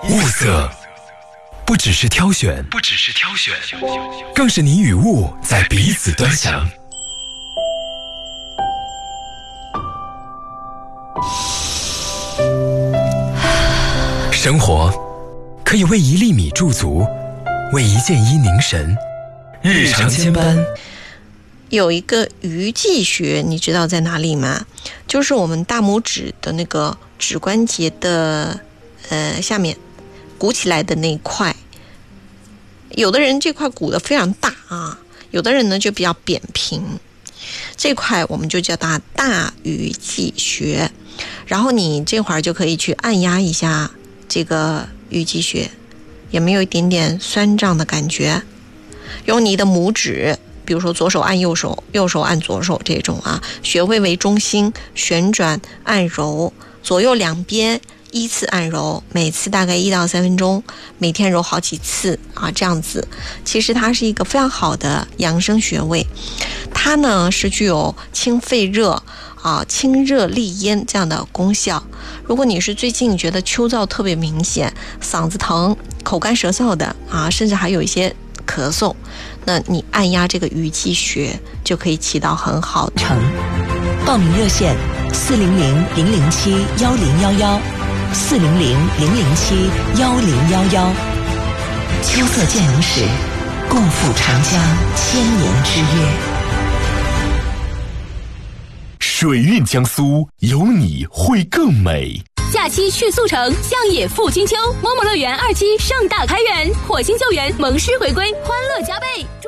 物色不只是挑选，更是你与物在彼此端详。生活可以为一粒米驻足，为一件衣凝神，日常千般。 有一个鱼际穴，你知道在哪里吗？就是我们大拇指的那个指关节的下面鼓起来的那一块。有的人这块鼓得非常大啊，有的人呢就比较扁平。这块我们就叫它大鱼际穴，然后你这会儿就可以去按压一下这个鱼际穴，有没有一点点酸胀的感觉？用你的拇指，比如说左手按右手，右手按左手这种啊，穴位为中心，旋转按揉，左右两边依次按揉，每次大概1到3分钟，每天揉好几次啊，这样子。其实它是一个非常好的养生穴位，它呢是具有清肺热啊、清热利咽这样的功效。如果你是最近觉得秋燥特别明显，嗓子疼、口干舌燥的啊，甚至还有一些咳嗽，那你按压这个鱼际穴就可以起到很好的。 报名热线400-007-1011，400-007-1011。秋色渐浓时，共赴长江千年之约。 水韵江苏，有你会更美。 假期去速成，乡野赴金秋，某某乐园2期盛大开园，火星救援，萌狮回归，欢乐加倍。